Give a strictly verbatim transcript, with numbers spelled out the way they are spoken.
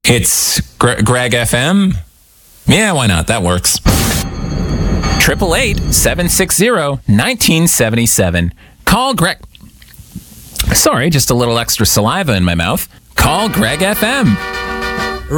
It's Gre- Greg F M. Yeah, why not? That works. Triple eight seven six zero nineteen seventy seven. Call Greg. Sorry, just a little extra saliva in my mouth. Call Greg F M.